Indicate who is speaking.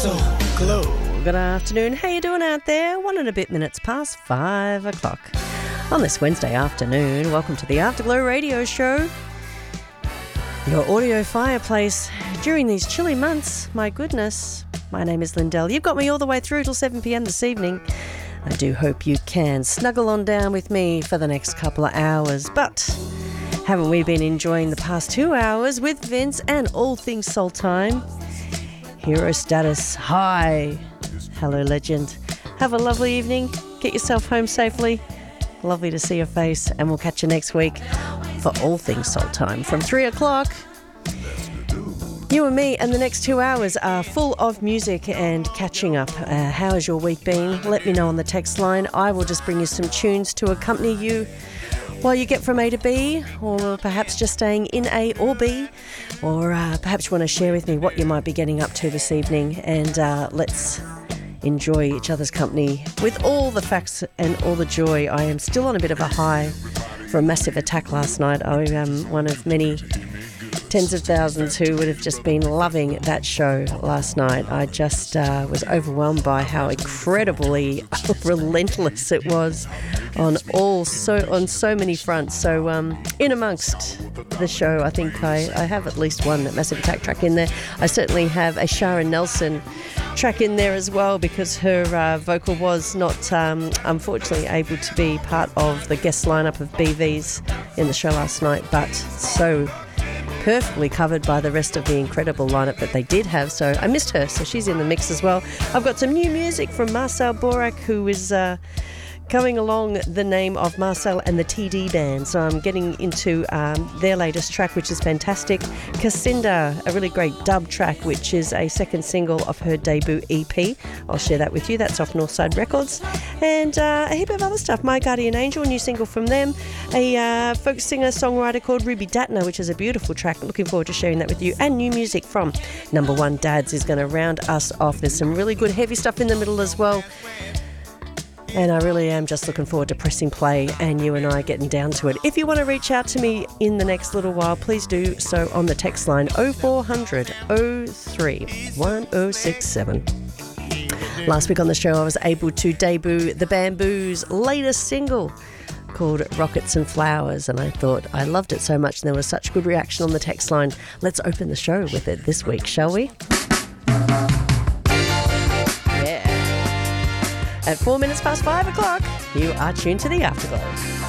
Speaker 1: Afterglow.
Speaker 2: Good afternoon. How you doing out there? 1 and a bit minutes past 5 o'clock on this Wednesday afternoon. Welcome to the Afterglow Radio Show, your audio fireplace during these chilly months. My goodness. My name is Lindell. You've got me all the way through till 7 p.m. this evening. I do hope you can snuggle on down with me for the next couple of hours. But haven't we been enjoying the past 2 hours with Vince and all things Soul Time? Hero status high. Hello, legend. Have a lovely evening. Get yourself home safely. Lovely to see your face. And we'll catch you next week for all things Soul Time from 3 o'clock. You and me and the next 2 hours are full of music and catching up. How has your week been? Let me know on the text line. I will just bring you some tunes to accompany you while you get from A to B, or perhaps just staying in A or B, or perhaps you want to share with me what you might be getting up to this evening, and let's enjoy each other's company with all the facts and all the joy. I am still on a bit of a high for a massive attack last night. I am one of many tens of thousands who would have just been loving that show last night. I just was overwhelmed by how incredibly relentless it was on so many fronts. So in amongst the show, I think I have at least one Massive Attack track in there. I certainly have a Sharon Nelson track in there as well, because her vocal was not unfortunately able to be part of the guest lineup of BVs in the show last night, but so perfectly covered by the rest of the incredible lineup that they did have. So I missed her, so she's in the mix as well. I've got some new music from Marcel Borak, who is coming along the name of Marcel and the TD Band. So I'm getting into their latest track, which is fantastic. Cassinda, a really great dub track, which is a second single of her debut EP. I'll share that with you. That's off Northside Records. And a heap of other stuff. My Guardian Angel, new single from them. A folk singer-songwriter called Ruby Datner, which is a beautiful track. Looking forward to sharing that with you. And new music from Number One Dads is going to round us off. There's some really good heavy stuff in the middle as well. And I really am just looking forward to pressing play and you and I getting down to it. If you want to reach out to me in the next little while, please do so on the text line 0400 03 1067. Last week on the show, I was able to debut the Bamboos' latest single called Rockets and Flowers, and I thought I loved it so much and there was such good reaction on the text line. Let's open the show with it this week, shall we? At 4 minutes past 5 o'clock, you are tuned to the Afterglow.